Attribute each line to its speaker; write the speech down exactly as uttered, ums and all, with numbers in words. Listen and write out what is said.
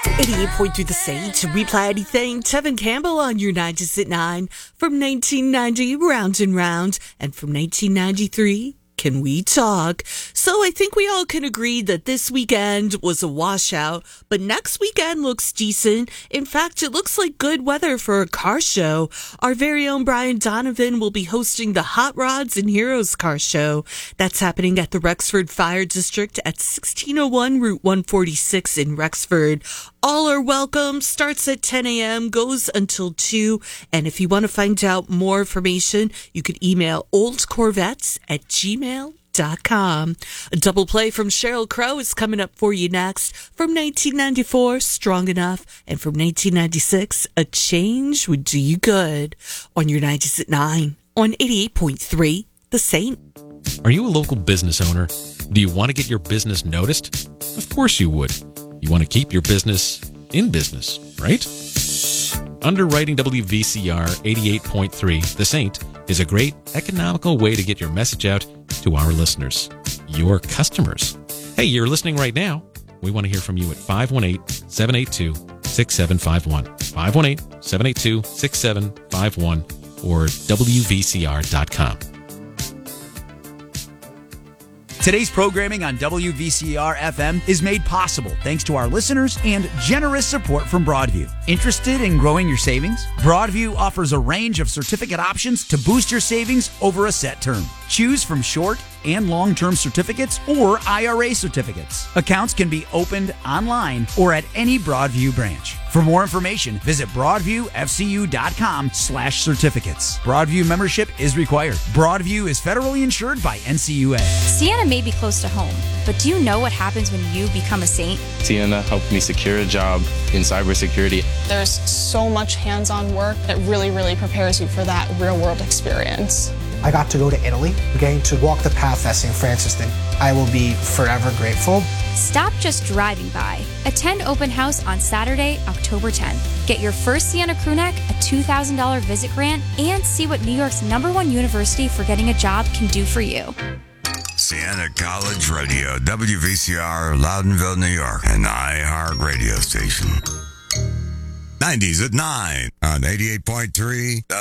Speaker 1: eighty-eight point three The Saint. Replay anything. Tevin Campbell on your nineties at nine. From nineteen ninety, Round and Round. And from nineteen ninety-three, Can We Talk? So I think we all can agree that this weekend was a washout, but next weekend looks decent. In fact, it looks like good weather for a car show. Our very own Brian Donovan will be hosting the Hot Rods and Heroes car show. That's happening at the Rexford Fire District at sixteen oh one Route one forty-six in Rexford. All are welcome. Starts at ten a.m., goes until two. And if you want to find out more information, you can email oldcorvettes at gmail dot com. A double play from Sheryl Crow is coming up for you next. From nineteen ninety-four, Strong Enough. And from nineteen ninety-six, A Change Would Do You Good. On your nineties at nine. On eighty-eight point three, The Saint.
Speaker 2: Are you a local business owner? Do you want to get your business noticed? Of course you would. You want to keep your business in business, right? Underwriting W V C R eighty-eight point three, The Saint, is a great economical way to get your message out to our listeners, your customers. Hey, you're listening right now. We want to hear from you at five one eight, seven eight two, six seven five one, five one eight, seven eight two, six seven five one, or W V C R dot com.
Speaker 3: Today's programming on W V C R F M is made possible thanks to our listeners and generous support from Broadview. Interested in growing your savings? Broadview offers a range of certificate options to boost your savings over a set term. Choose from short and long-term certificates or I R A certificates. Accounts can be opened online or at any Broadview branch. For more information, visit broadviewfcu.com slash certificates. Broadview membership is required. Broadview is federally insured by N C U A.
Speaker 4: Sienna may be close to home, but do you know what happens when you become a saint?
Speaker 5: Sienna helped me secure a job in cybersecurity.
Speaker 6: There's so much hands-on work that really, really prepares you for that real-world experience.
Speaker 7: I got to go to Italy, getting to walk the path that Saint Francis did. I will be forever grateful.
Speaker 4: Stop just driving by. Attend open house on Saturday, October tenth. Get your first Sienna crew neck, a two thousand dollars visit grant, and see what New York's number one university for getting a job can do for you.
Speaker 8: Sienna College Radio, W V C R, Loudonville, New York, an iHeart radio station. nineties at nine on eighty-eight point three.